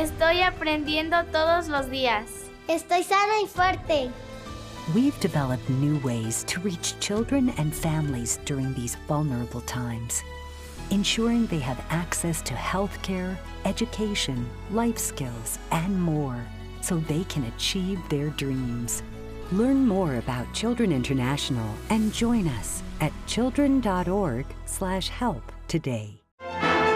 Estoy aprendiendo todos los días. Estoy sano y fuerte. We've developed new ways to reach children and families during these vulnerable times, ensuring they have access to healthcare, education, life skills, and more, so they can achieve their dreams. Learn more about Children International and join us at children.org/help today.